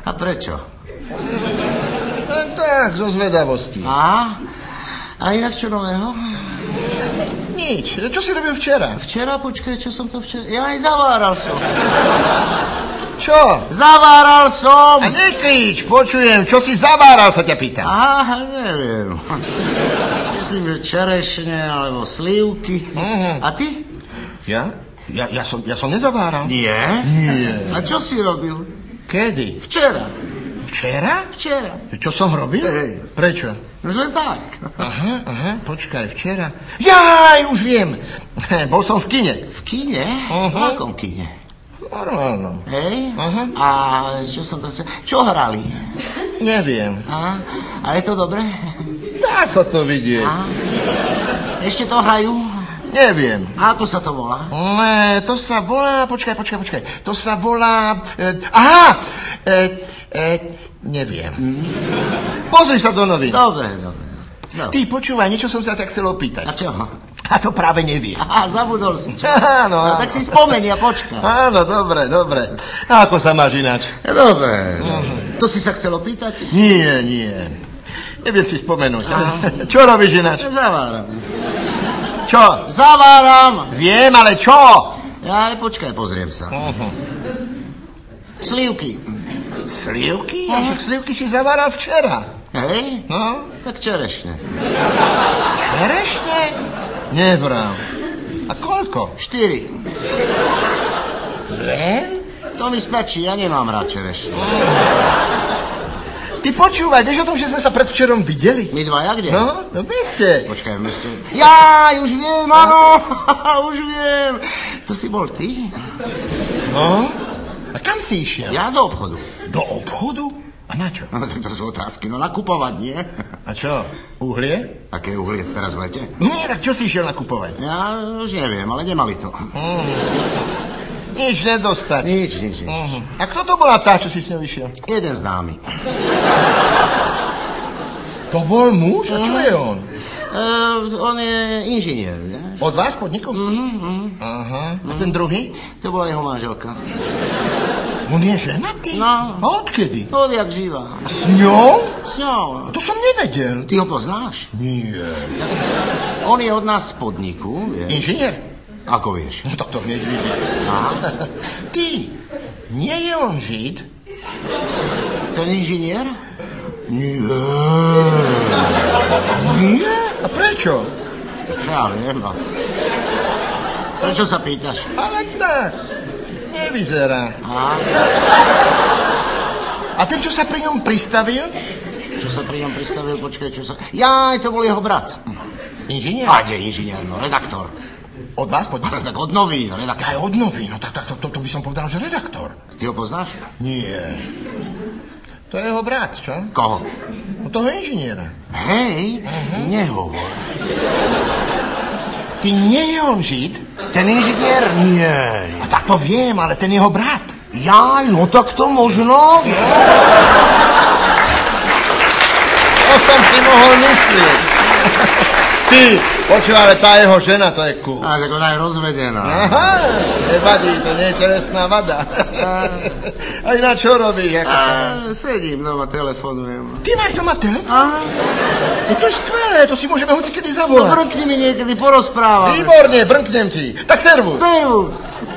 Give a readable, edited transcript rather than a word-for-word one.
A prečo? Tak, zo zvedavosti. A inak čo nového? Nič. Čo si robil včera? Včera, počkaj, čo som to včera... Ja aj zaváral som. Čo? Zaváral som! A nekrič, počujem. Čo si zaváral, sa ťa pýtam. Neviem. Myslím, že čerešne, alebo slivky. A ty? Ja som nezaváral. Nie? Nie. A čo si robil? Kedy? Včera. Včera? Včera. Čo som robil? Prečo? Už len tak. Aha, počkaj, včera. Jaj, už viem. Bol som v kine. V kine? V akom kine? Normálno. Hej? A čo som to chcel? Čo hrali? Neviem. A je to dobré? Dá sa to vidieť. Ešte to hrajú? Neviem. A ako sa to volá? To sa volá... Počkaj. To sa volá... Neviem. Pozri sa do novín. Dobre. Ty, počúvaj, niečo som sa tak chcel opýtať. A čo? A to práve neviem. Zabudol si. Áno. No, tak si spomeni a počkaj. Áno, dobre. A ako sa máš ináč? Dobre. To si sa chcel opýtať? Nie. Neviem si spomenúť. Čo robíš ináč? Zaváram. Čo? Zaváram. Viem, ale čo? Ja, počkaj, pozriem sa. Slivky? Slivky? Však slivky si zaváral včera. Hej? No? Tak čerešne. Čerešne? Nevram. A koľko? 4. Len? To mi stačí, ja nemám rád čerešne. Ty počúvaj, vieš o tom, že sme sa predvčerom videli? My dvaja kde? No v meste. Počkaj, v meste. Jaj, už viem, áno. Už viem. To si bol ty? No? A kam si išiel? Ja do obchodu. Do obchodu? A na čo? No tak to sú otázky, no nakupovať, nie? A čo? Uhlie? Aké uhlie teraz v lete? Nie, tak čo si išiel nakupovať? Ja už neviem, ale nemali to. Nič nedostať. Nič. A kto to bola tá, čo si s ňou išiel? Jeden známy. To bol muž? A čo je on? On je inžinier, vieš? Od vás podniku? Aha. A ten druhý? To bola jeho manželka. On je ženatý? No. A odkedy? Odjak živá. A s ňou? S ňou. To som nevedel. Ty ho poznáš? Nie. On je od nás z podniku, vieš? Inžinier? Ako vieš? No tak to hneď vidí. Ty, nie je on Žid? Ten inžinier? Nie. Nie? A prečo? Čo ja viem, no. Prečo sa pýtaš? Ale tak, nevyzerá. A ten, čo sa pri ňom pristavil? Čo sa pri ňom pristavil, počkaj, čo sa... Jaj, to bol jeho brat. Inžinier? A kde inžinier, no, redaktor. Od vás podniku? Ale tak od novín, redaktor. Aj od novín, no tak to by som povedal, že redaktor. Ty ho poznáš? Nie. To je jeho brat, čo? Koho? No toho inžiniera. Hej, nehovor. Ty nie je on Žid? Ten inžinier? Nie. A tak to viem, ale ten jeho brat. Jaj, no tak to možno. To som si mohol myslieť. Ty, počuj, ale tá jeho žena, to je kus. A tak ona je rozvedená. Aha, nevadí, to nie je telesná vada. A ináč čo robíš? Sedím doma, telefonujem. Ty máš doma telefon? Aha. No to je skvelé, to si môžeme hocikedy No zavolať. brnkni mi niekedy, porozprávame. Výborne, brnknem ti. Tak servus. Servus.